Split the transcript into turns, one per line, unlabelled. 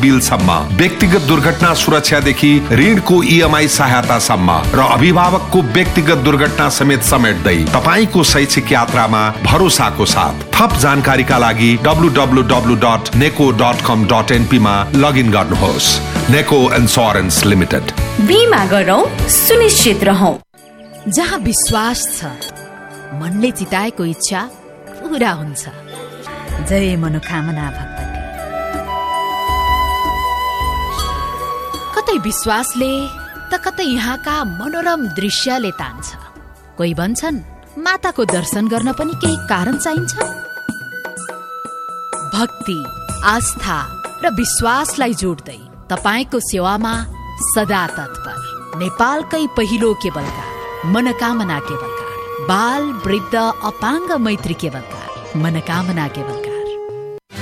बिलसम्म, व्यक्तिगत दुर्घटना सुरक्षादेखि ऋणको EMI सहायतासम्म र अभिभावकको व्यक्तिगत दुर्घटना समेत समेट्दै तपाईको शैक्षिक यात्रामा भरोसाको साथ। थप जानकारीका लागि www.neco.com.np मा लगइन गर्नुहोस्। नेको इन्स्योरेन्स लिमिटेड।
बीमा गरौँ, सुनिश्चित रहौं।
जहाँ विश्वास छ, मनले चिताएको इच्छा पूरा हुन्छ। जय मनोकामना भगवती। कतै विश्वासले त कतै यहाँका मनोरम दृश्यले तान्छ। कोही भन्छन् माताको दर्शन गर्न पनि केही कारण चाहिन्छ। भक्ति, आस्था र विश्वासलाई जोड्दै तपाईको सेवामा सदा तत्पर। नेपालकै पहिलो केबल कार मनोकामना केबल कार। बाल, वृद्ध, अपाङ्ग मैत्री केबल कार मनोकामना केबल कार।